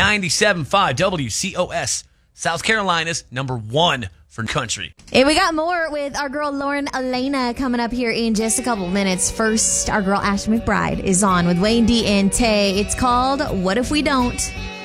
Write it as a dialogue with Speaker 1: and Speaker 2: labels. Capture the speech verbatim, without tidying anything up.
Speaker 1: ninety-seven point five W C O S, South Carolina's number one for country.
Speaker 2: And we got more with our girl Lauren Elena coming up here in just a couple minutes. First, our girl Ashley McBride is on with Wayne D and Tay. It's called What If We Don't?